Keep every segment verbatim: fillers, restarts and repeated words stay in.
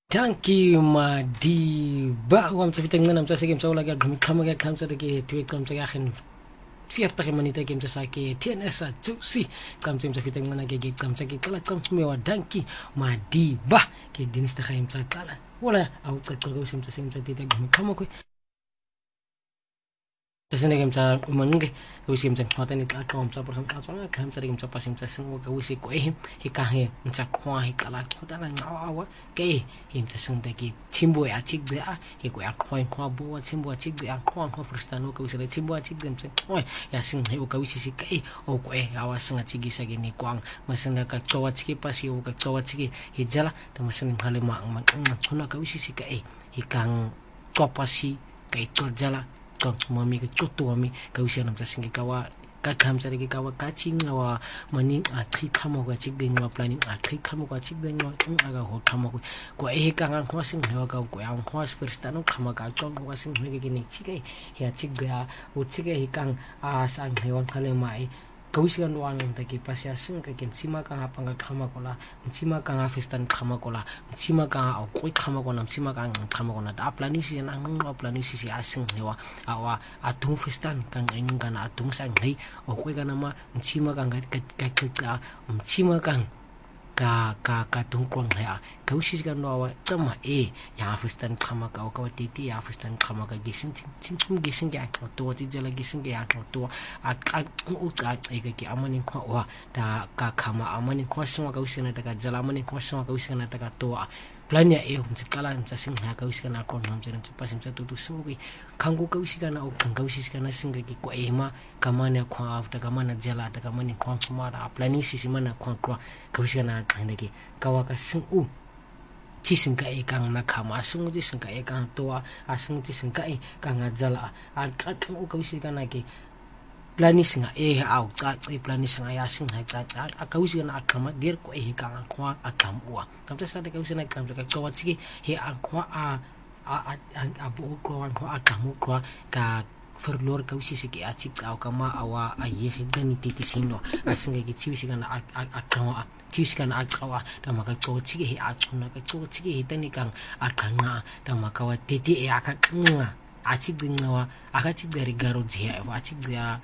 Tanki madi ba wam sa fitang nanam sa sigim sa wala ga gumi kama ga kam sa dake tuwe kam sa gahin fierta ke manita game sa sake T N S tusi kam sa fitang nanam ga kam sa ke kala kam mewa tanki madi ba ke dinis ta khaim sa kala wala au ka ko sim sa sim sa tita gumi kama ko Kasi game sa umange usim sa hota ni ka kam sa person ka sa kam sa game sa pasim sa sing ko usi ko eh hikahe sa kwa hikala hota na ngawa ke him sa sing ta ki timbo ya chig de a hiko ya kwa kwa bo wa timbo chig de a kwa kwa frustano ko usile timbo chig de sa kwa ya sing he ko usi si ke o ko eh awa sing chigi sa gini kwang masana ka chowa chigi pasi o ka chowa chigi hijala ta masana hale ma ma huna ka usi si ke hikang topasi kai to jala ko mami ke choto mami ka usia nam sa singi kawa ka kham sa ke kawa ka ching wa mani a thi khamo ka chig ding wa planning a thi khamo ka chig ding wa aga ho khamo ko ko e ka ngang ho sing hewa ka ko ang ho first ano khama ka chong wa sing me ke ni chige ya chig ga u chige hikang a sang hewan khale mai Kausikan doang yang tadi pasti asing ke game cima kang apa nggak kama kola, cima kang afistan kama kola, cima kang au kuit kama kola, cima kang kama kola. Da planu sisi nang nang planu sisi asing lewa awa atung fistan kang ingin kana atung sang hei, au kuit kana ma cima kang kat kat kat cima kang ka ka ka tungkong ya kausis kan wa tama e ya afistan kama ka ka titi ya afistan kama ka gising cing cing gising ya to ti jala gising ya to a ka u ka e ka ki amani ko wa da ka kama amani ko sima ka usina da ka jala amani ko sima ka usina da ka to plan ya e hum kala sa sing ha ka usina ko nam jere pasim sa tutu sungi kangu ka usina o kan ka usina singa ki ko e ma kamane ko afta kamana jala da kamani ko sumara plani sisi mana ko ko ka usina kanake kawaka sing u chising ka e kang na kama sung ji sing ka e kang toa asung ji sing ka e kang jala a ka u ka usina kanake plani singa e au ka e plani singa ya sing ha ka a ka usina akama dir ko e kang kwa akam wa tamta sa de ka usina kam ka ko chi he a kwa a a a bu ko wan ko akam ko ka perlor ka usisi ki achik au kama awa aye hidani titi sino asinga ki chiwisi kana akawa chiwisi kana akawa da maka to chige he achuna ka to chige hidani kang akanga da maka wa titi e akanga achik dinwa akachik dari garo jia wa achik dia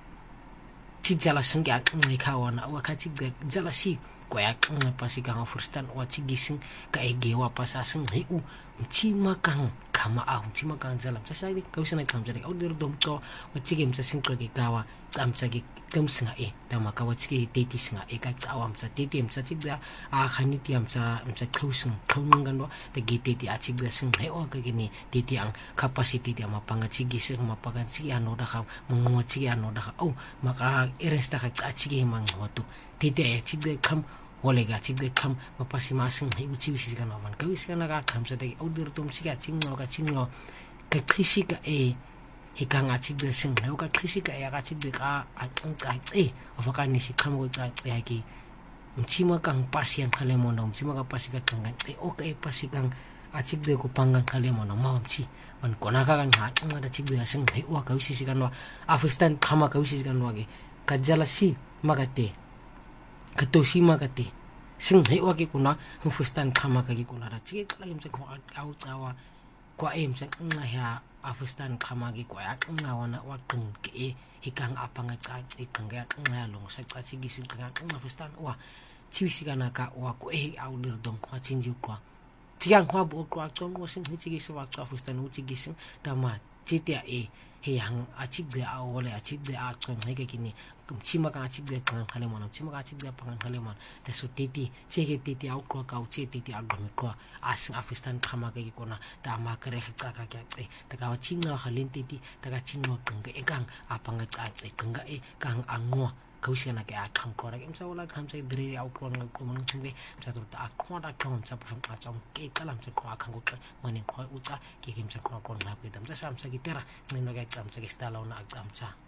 chijala singi akanga kawa na wa kachik da jala si ko akanga pasi kang furstan wa chigising ka ege wa pasasing hiu chima kang kama ah chima kang jalam sa sai ka usana kam jare au dir dom to wa chigem sa sing ko ge kawa am sa ge kam singa e ta ma ka wa chige teti singa e ka awam sa teti am sa chigda a khani ti am sa am sa khusing khung gan do te ge teti a chigda sing he o ka ge ni teti ang capacity ti ama panga chigi sing ma pagan chi ano da ka mo chigi ano da ka au ma ka iresta ka chigi mang hotu teti e chigda kam wale ga chigde kam mapasi masing hi uchi wisi kan man ka wisi kan ka kam sa de audir tum siga chingno ka chingno ka krisi ka e hikang a chigde sing na ka krisi ka ya ka chigde ka a chung ka e of ka ni si kam go ka ya ki mchima kang pasian kale mo na mchima ka pasi ka kang e o ka e pasi kang a chigde ko pangang kale mo na ma mchi man kona ka kan ha chung da chigde sing hi wa ka wisi kan wa afistan khama ka wisi kan wa ge ka jala si magate Katoshima kate sing he wa ke kuna fustan khama ka ke kuna ra chi kala yim se ko au chawa ko em se nga ya afustan khama ke ko ya nga wana wa tung ke hikang apanga cha e kanga nga long sa cha chi gisin ka nga fustan wa chi sigana ka wa ko e au dir dong kwa chinju kwa tiang kwa bo kwa chong wo sing chi gisin wa kwa fustan u chi gisin da ma chi tia e he hang a chik de a wole a chik de a chong he ke kini kum chima ka chik de kan khale mon chima ka chik de pangan khale mon da su titi che ke titi au ko ka che titi a gam ko as afistan khama ke ko na da ma kare ka ka ka e da ka chinga khalin titi da ka chingo kang e kang a panga ka e kang e kang angwa kausiana ke a kham ko ra em sa wala kham se dri au ko ng ko mon chungwe sa tu ta ko da kom sa pram ka chong ke kalam se ko khang ko mani ko uta ke kim sa ko ko na ke dam sa sam sa gitera ni no ga kam sa ke stalo na agam sa